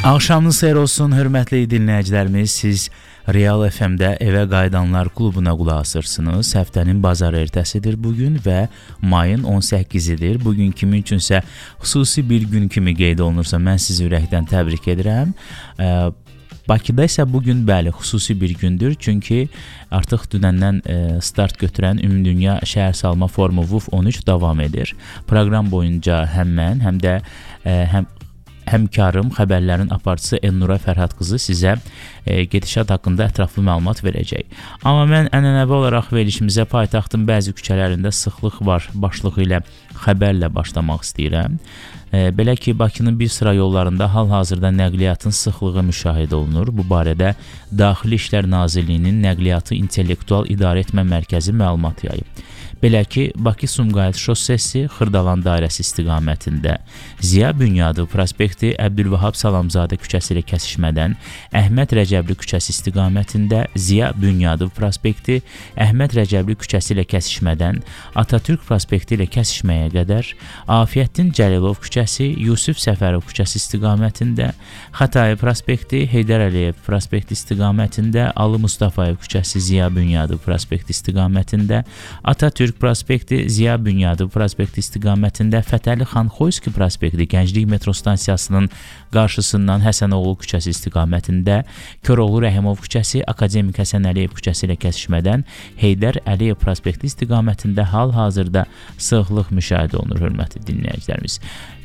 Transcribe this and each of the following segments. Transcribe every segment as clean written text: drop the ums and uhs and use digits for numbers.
Axşamınız xeyir olsun, hörmətli dinləyicilərimiz. Siz Real FM-də Evə Qayıdanlar klubuna qulaq asırsınız. Həftənin bazar ertəsidir bugün və mayın 18-idir. Bugün kimin üçünsə xüsusi bir gün kimi qeyd olunursa, mən sizi ürəkdən təbrik edirəm. Bakıda isə bugün bəli, xüsusi bir gündür. Çünki artıq dünəndən start götürən Ümumdünya Şəhər Salma Forumu WUF 13 davam edir. Proqram boyunca həm mən, həm də həmkarım, xəbərlərin aparıcısı Elnura Fərhad qızı sizə gedişat haqqında ətraflı məlumat verəcək. Amma mən ənənəvi olaraq verilişimizə paytaxtın bəzi küçələrində sıxlıq var başlığı ilə xəbərlə başlamaq istəyirəm. Belə ki, Bakının bir sıra yollarında hal-hazırda nəqliyyatın sıxlığı müşahidə olunur. Bu barədə Daxili İşlər Nazirliyinin Nəqliyyatı İntellektual İdarə Etmə Mərkəzi məlumat yayıb. Belə ki, Bakı-Sumqayıt şossesi Xırdalan dairəsi istiqamətində Ziya Bünyadov prospekti Əbdülvahab Salamzadə küçəsi ilə kəsişmədən Əhməd Rəcəbli küçəsi istiqamətində Ziya Bünyadov prospekti Əhməd Rəcəbli küçəsi ilə kəsişmədən Atatürk prospekti ilə kəsişməyə qədər, Afiyəddin Cəlilov küçəsi Yusif Səfərov küçəsi istiqamətində, Xətai prospekti Heydər Əliyev prospekti istiqamətində, Ali Mustafayev küçəsi Ziya Bünyadov prospekti istiqamətində, Atatürk prospekti Ziya Bünyadov prospekti istiqamətində, Fətəli Xan Xoyski prospekti Gənclik metro stansiyasının qarşısından Həsənoğlu küçəsi istiqamətində, Köroğlu Rəhimov küçəsi Akademik Həsən Əliyev küçəsi ilə kəsişmədən Heydər Əliyev prospekti istiqamətində hal-hazırda sıxlıq müşahidə olunur, hörmətli dinləyicilərimiz.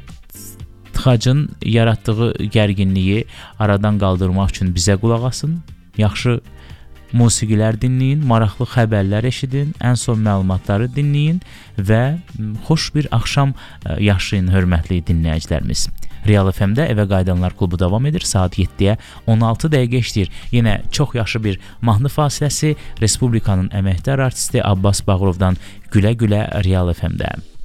Tıxacın yaratdığı gərginliyi aradan qaldırmaq üçün bizə qulaq asın, yaxşı musiqilər dinləyin, maraqlı xəbərlər eşidin, ən son məlumatları dinləyin və xoş bir axşam yaşayın, hörmətli dinləyicilərimiz. Real FM-də Evə Qayıdanlar klubu davam edir. Saat 7-yə 16 dəqiqə işləyir. Yenə çox yaxşı bir mahnı fasiləsi Respublikanın əməkdar artisti Abbas Bağırovdan Gülə Gülə Real FM-də.